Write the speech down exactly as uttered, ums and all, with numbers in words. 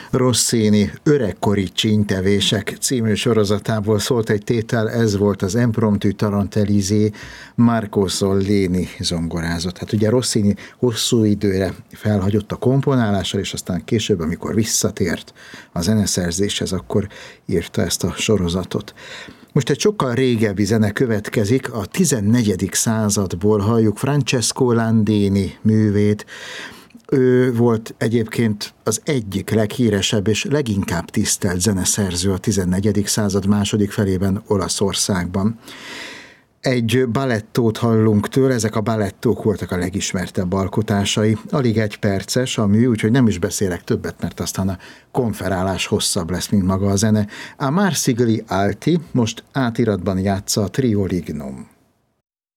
Rossini Öregkori csínytevések című sorozatából szólt egy tétel, ez volt az Impromptu Tarantellizé Marco Sollini zongorázott. Hát ugye Rossini hosszú időre felhagyott a komponálással, és aztán később, amikor visszatért a zeneszerzéshez, akkor írta ezt a sorozatot. Most egy sokkal régebbi zene következik, a tizennegyedik századból halljuk Francesco Landini művét. Ő volt egyébként az egyik leghíresebb és leginkább tisztelt zeneszerző a tizennegyedik század második felében Olaszországban. Egy balettót hallunk tőle, ezek a balettók voltak a legismertebb alkotásai. Alig egy perces a mű, úgyhogy nem is beszélek többet, mert aztán a konferálás hosszabb lesz, mint maga a zene. A Marsigli Alti most átiratban játsza a Trio Lignum.